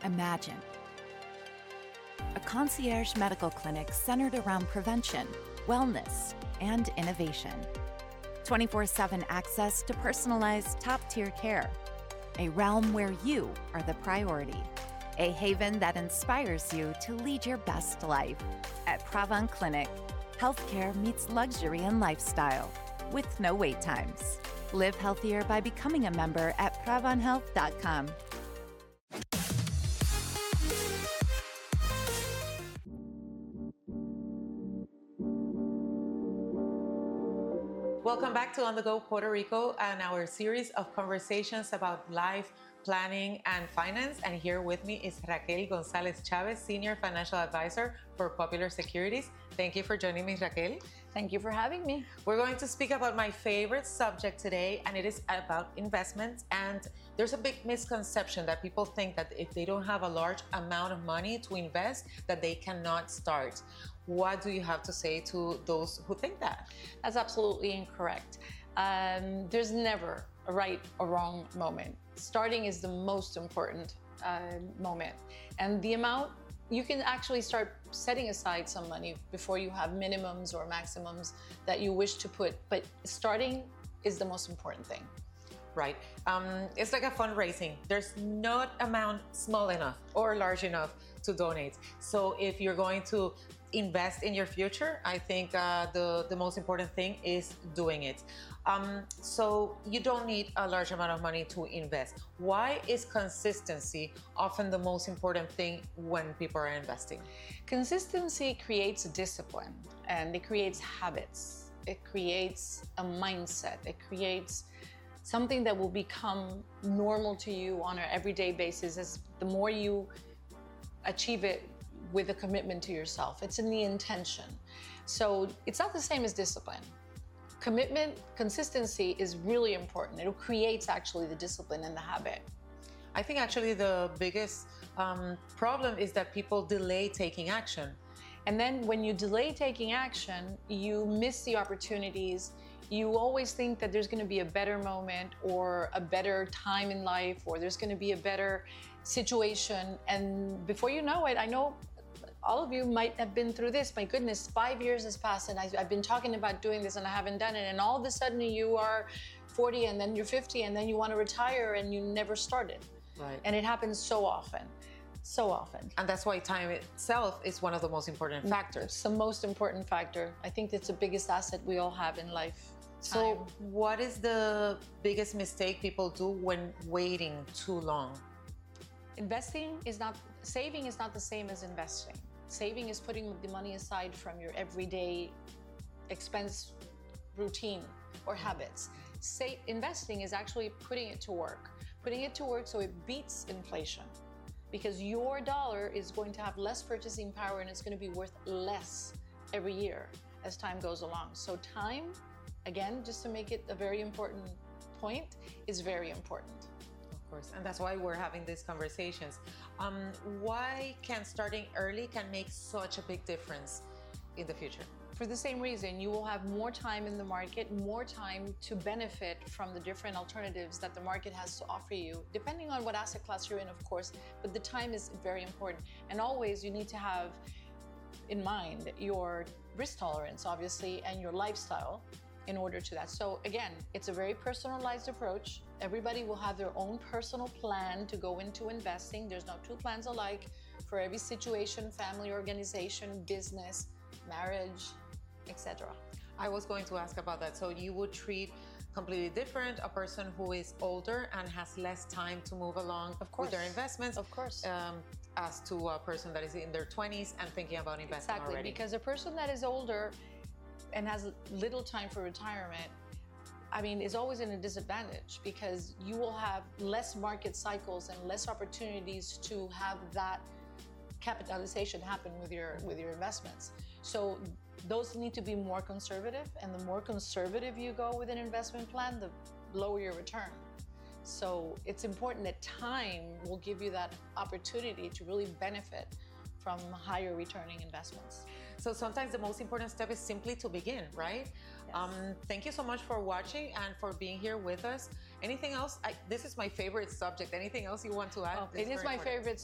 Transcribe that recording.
Imagine a concierge medical clinic centered around prevention, wellness, and innovation. 24/7 access to personalized top-tier care. A realm where you are the priority. A haven that inspires you to lead your best life. At Pravon Clinic, healthcare meets luxury and lifestyle with no wait times. Live healthier by becoming a member at pravonhealth.com. Welcome back to On the Go Puerto Rico and our series of conversations about life, planning, and finance. And here with me is Raquel Gonzalez Chavez, Senior Financial Advisor for Popular Securities. Thank you for joining me, Raquel. Thank you for having me. We're going to speak about my favorite subject today, and it is about investments. And there's a big misconception that people think that if they don't have a large amount of money to invest, that they cannot start. What do you have to say to those who think that? That's absolutely incorrect. There's never a right or wrong moment. Starting is the most important moment. And the amount, you can actually start setting aside some money before you have minimums or maximums that you wish to put. But starting is the most important thing. Right. It's like a fundraising. There's no amount small enough or large enough to donate. So if you're going to invest in your future, I think the most important thing is doing it. So you don't need a large amount of money to invest. Why is consistency often the most important thing when people are investing? Consistency creates a discipline, and it creates habits. It creates a mindset. It creates something that will become normal to you on an everyday basis as the more you achieve it with a commitment to yourself. It's in the intention. So it's not the same as discipline. Commitment, consistency is really important. It creates actually the discipline and the habit. I think actually the biggest problem is that people delay taking action. And then when you delay taking action, you miss the opportunities. You always think that there's going to be a better moment or a better time in life, or there's going to be a better situation. And before you know it, I know all of you might have been through this. My goodness, 5 years has passed and I've been talking about doing this and I haven't done it. And all of a sudden you are 40 and then you're 50 and then you want to retire and you never started. Right. And it happens so often. So often. And that's why time itself is one of the most important factors. It's the most important factor. I think that's the biggest asset we all have in life. So what is the biggest mistake people do when waiting too long? Saving is not the same as investing. Saving is putting the money aside from your everyday expense routine or habits. Investing is actually putting it to work so it beats inflation. Because your dollar is going to have less purchasing power and it's going to be worth less every year as time goes along. So time, again, just to make it a very important point, is very important. Of course, and that's why we're having these conversations. Why can starting early can make such a big difference in the future? For the same reason, you will have more time in the market, more time to benefit from the different alternatives that the market has to offer you, depending on what asset class you're in, of course, but the time is very important. And always you need to have in mind your risk tolerance, obviously, and your lifestyle in order to that. So again, it's a very personalized approach. Everybody will have their own personal plan to go into investing. There's no two plans alike for every situation, family, organization, business, marriage, etc. I was going to ask about that. So you would treat completely different a person who is older and has less time to move along with their investments, of course, as to a person that is in their 20s and thinking about investing exactly, already. Because a person that is older and has little time for retirement, is always in a disadvantage because you will have less market cycles and less opportunities to have that capitalization happen with your investments. So those need to be more conservative, and the more conservative you go with an investment plan, the lower your return. So it's important that time will give you that opportunity to really benefit from higher returning investments. So sometimes the most important step is simply to begin, right? Yes. Thank you so much for watching and for being here with us. Anything else? This is my favorite subject. Anything else you want to add? It is my favorite